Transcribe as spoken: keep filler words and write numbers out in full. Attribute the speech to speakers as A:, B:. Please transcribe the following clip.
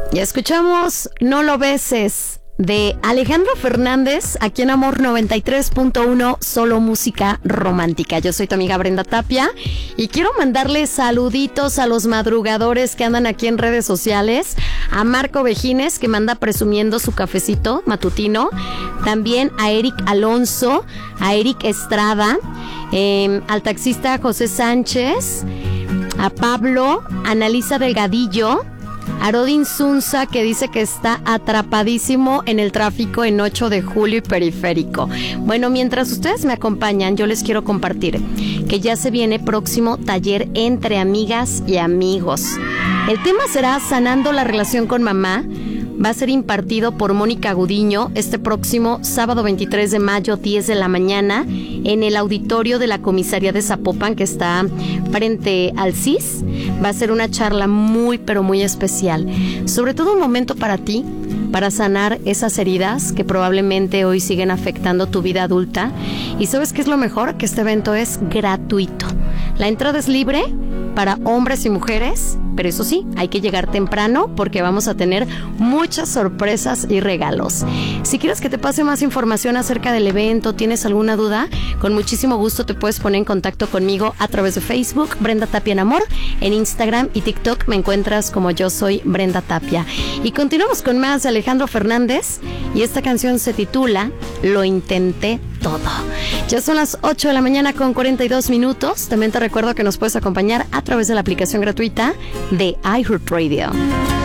A: Ya escuchamos No lo beses de Alejandro Fernández, aquí en Amor noventa y tres punto uno, solo música romántica. Yo soy tu amiga Brenda Tapia y quiero mandarle saluditos a los madrugadores que andan aquí en redes sociales, a Marco Vejines, que manda presumiendo su cafecito matutino, también a Eric Alonso, a Eric Estrada, eh, al taxista José Sánchez, a Pablo, a Analisa Delgadillo, a Rodin Zunza, que dice que está atrapadísimo en el tráfico en ocho de julio y Periférico. Bueno, mientras ustedes me acompañan, yo les quiero compartir que ya se viene próximo taller entre amigas y amigos. El tema será Sanando la relación con mamá. Va a ser impartido por Mónica Gudiño este próximo sábado veintitrés de mayo, diez de la mañana, en el auditorio de la comisaría de Zapopan, que está frente al C I S. Va a ser una charla muy, pero muy especial. Sobre todo un momento para ti, para sanar esas heridas que probablemente hoy siguen afectando tu vida adulta. ¿Y sabes qué es lo mejor? Que este evento es gratuito. La entrada es libre para hombres y mujeres, pero eso sí, hay que llegar temprano porque vamos a tener muchas sorpresas y regalos. Si quieres que te pase más información acerca del evento, tienes alguna duda, con muchísimo gusto te puedes poner en contacto conmigo a través de Facebook, Brenda Tapia en Amor, en Instagram y TikTok me encuentras como Yo Soy Brenda Tapia. Y continuamos con más de Alejandro Fernández y esta canción se titula Lo Intenté Todo. Ya son las ocho de la mañana con cuarenta y dos minutos. También te recuerdo que nos puedes acompañar a través de la aplicación gratuita de iHeartRadio.